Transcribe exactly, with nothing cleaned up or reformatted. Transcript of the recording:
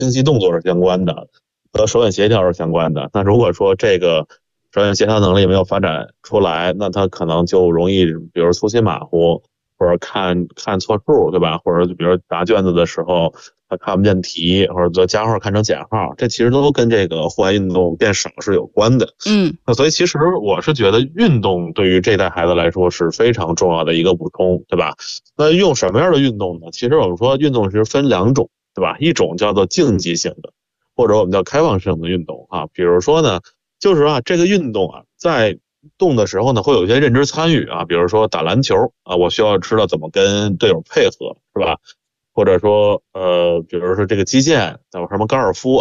精细动作是相关的，和手眼协调是相关的。那如果说这个手眼协调能力没有发展出来，那他可能就容易比如粗心马虎，或者看看错数，对吧？或者比如答卷子的时候他看不见题，或者做加号看成减号，这其实都跟这个户外运动变少是有关的。 嗯， 那所以其实我是觉得运动对于这代孩子来说是非常重要的一个补充，对吧？那用什么样的运动呢？其实我们说运动是分两种，对吧？一种叫做竞技性的，或者我们叫开放性的运动啊。比如说呢，就是啊这个运动啊在动的时候呢会有一些认知参与啊，比如说打篮球啊，我需要知道怎么跟队友配合，是吧？或者说呃，比如说这个击剑，什么高尔夫